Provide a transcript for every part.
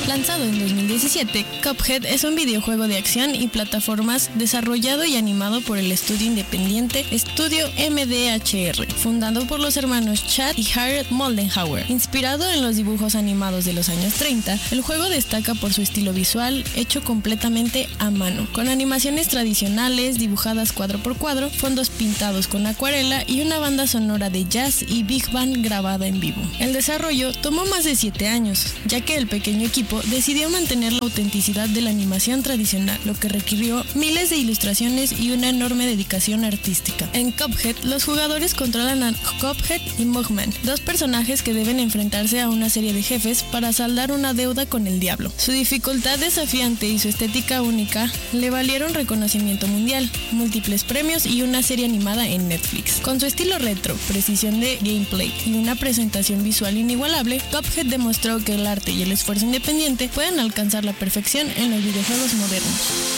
Lanzado en 2017, Cuphead es un videojuego de acción y plataformas desarrollado y animado por el estudio independiente Estudio MDHR, fundado por los hermanos Chad y Jared Moldenhauer. Inspirado en los dibujos animados de los años 30, el juego destaca por su estilo visual hecho completamente a mano, con animaciones tradicionales dibujadas cuadro por cuadro, fondos pintados con acuarela y una banda sonora de jazz y big band grabada en vivo. El desarrollo tomó más de 7 años, ya que el pequeño equipo decidió mantener la autenticidad de la animación tradicional, lo que requirió miles de ilustraciones y una enorme dedicación artística. En Cuphead, los jugadores controlan a Cuphead y Mugman, dos personajes que deben enfrentarse a una serie de jefes para saldar una deuda con el diablo. Su dificultad desafiante y su estética única le valieron reconocimiento mundial, múltiples premios y una serie animada en Netflix. Con su estilo retro, precisión de gameplay y una presentación visual inigualable, Cuphead demostró que el arte y el esfuerzo independiente pueden alcanzar la perfección en los videojuegos modernos.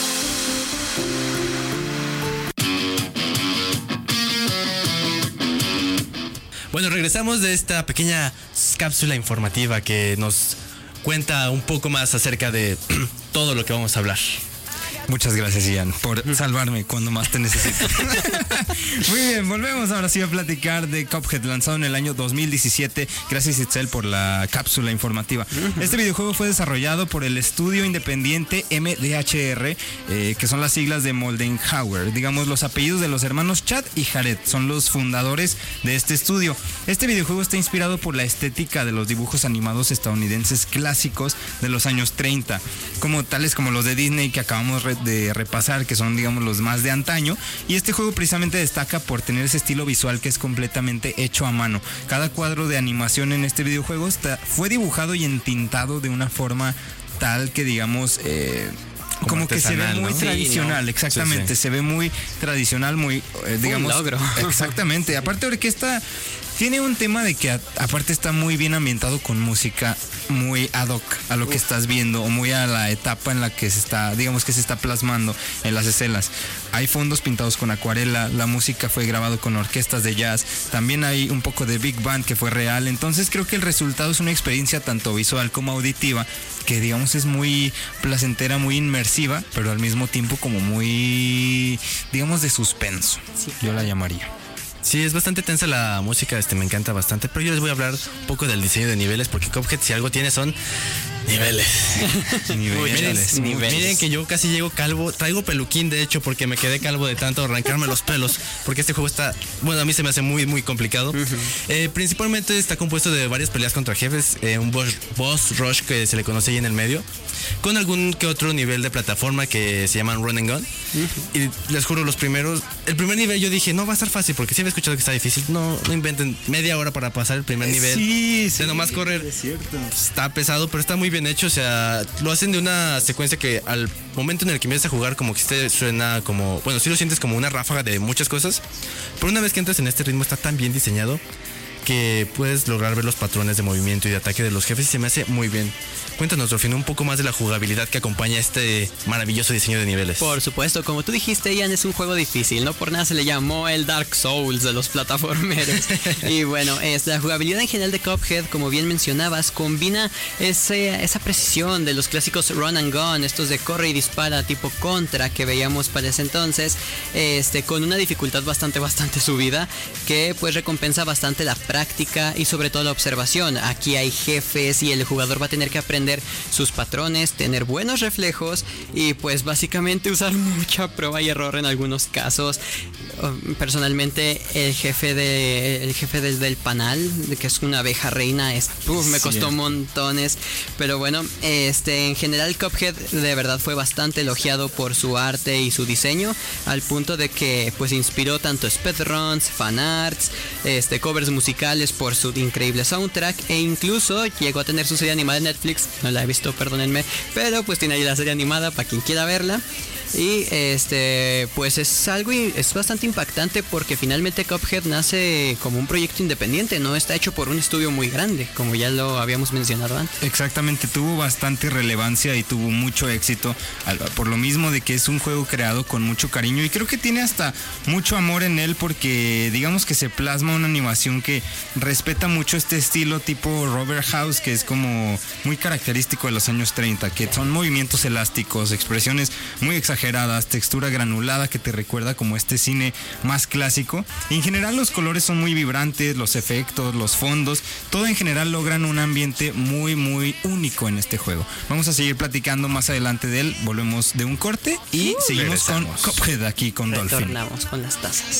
Bueno, regresamos de esta pequeña cápsula informativa que nos cuenta un poco más acerca de todo lo que vamos a hablar. Muchas gracias, Ian, por salvarme cuando más te necesito. Muy bien, volvemos ahora sí a platicar de Cuphead, lanzado en el año 2017. Gracias, Itzel, por la cápsula informativa. Este videojuego fue desarrollado por el estudio independiente MDHR, que son las siglas de Moldenhauer. Digamos, los apellidos de los hermanos Chad y Jared son los fundadores de este estudio. Este videojuego está inspirado por la estética de los dibujos animados estadounidenses clásicos de los años 30, como tales como los de Disney que acabamos de repasar, que son, digamos, los más de antaño. Y este juego precisamente destaca por tener ese estilo visual que es completamente hecho a mano. Cada cuadro de animación en este videojuego fue dibujado y entintado de una forma tal que, digamos, como que se ve muy tradicional, ¿no? Exactamente, sí. Se ve muy tradicional, muy, digamos, un logro. Exactamente. Aparte, orquesta tiene un tema de que aparte está muy bien ambientado con música muy ad hoc a lo que estás viendo, o muy a la etapa en la que se está, digamos, que se está plasmando en las escenas. Hay fondos pintados con acuarela, la música fue grabado con orquestas de jazz, también hay un poco de big band que fue real. Entonces creo que el resultado es una experiencia tanto visual como auditiva que, digamos, es muy placentera, muy inmersiva, pero al mismo tiempo como muy, digamos, de suspenso. Sí, yo la llamaría. Sí, es bastante tensa la música, me encanta bastante, pero yo les voy a hablar un poco del diseño de niveles, porque Cuphead, si algo tiene, son niveles. Miren que yo casi llego calvo, traigo peluquín de hecho, porque me quedé calvo de tanto arrancarme los pelos, porque este juego está, bueno, a mí se me hace muy, muy complicado. Principalmente está compuesto de varias peleas contra jefes, un boss rush que se le conoce ahí en el medio, con algún que otro nivel de plataforma que se llaman run and gun. Y les juro, el primer nivel yo dije, no va a estar fácil, porque sí había escuchado que está difícil. No inventen media hora para pasar el primer nivel. Sí, de nomás correr. Es cierto. Está pesado, pero está muy bien hecho. O sea, lo hacen de una secuencia que al momento en el que empiezas a jugar, como que te suena como, bueno, sí lo sientes como una ráfaga de muchas cosas, pero una vez que entras en este ritmo está tan bien diseñado que puedes lograr ver los patrones de movimiento y de ataque de los jefes, y se me hace muy bien. Cuéntanos, Rufino, un poco más de la jugabilidad que acompaña este maravilloso diseño de niveles. Por supuesto, como tú dijiste, Ian, es un juego difícil, no por nada se le llamó el Dark Souls de los plataformeros. Y bueno, la jugabilidad en general de Cuphead, como bien mencionabas, combina esa precisión de los clásicos run and gun, estos de corre y dispara tipo Contra que veíamos para ese entonces, con una dificultad bastante subida, que pues recompensa bastante la práctica y sobre todo la observación. Aquí hay jefes y el jugador va a tener que aprender sus patrones, tener buenos reflejos y pues básicamente usar mucha prueba y error en algunos casos. Personalmente el jefe del panal, que es una abeja reina, me costó montones, pero bueno, en general Cuphead de verdad fue bastante elogiado por su arte y su diseño, al punto de que pues inspiró tanto speedruns, fanarts, covers musicales por su increíble soundtrack, e incluso llegó a tener su serie animada en Netflix. No la he visto, perdónenme, pero pues tiene ahí la serie animada para quien quiera verla. Y pues es bastante impactante porque finalmente Cuphead nace como un proyecto independiente, no está hecho por un estudio muy grande, como ya lo habíamos mencionado antes. Exactamente, tuvo bastante relevancia y tuvo mucho éxito, por lo mismo de que es un juego creado con mucho cariño, y creo que tiene hasta mucho amor en él, porque digamos que se plasma una animación que respeta mucho este estilo tipo Robert House, que es como muy característico de los años 30, que son movimientos elásticos, expresiones muy exageradas, textura granulada que te recuerda como este cine más clásico. Y en general los colores son muy vibrantes, los efectos, los fondos, todo en general logran un ambiente muy muy único en este juego. Vamos a seguir platicando más adelante de él, volvemos de un corte y seguimos regresamos con Cuphead aquí con Dolphin. Retornamos con las tazas.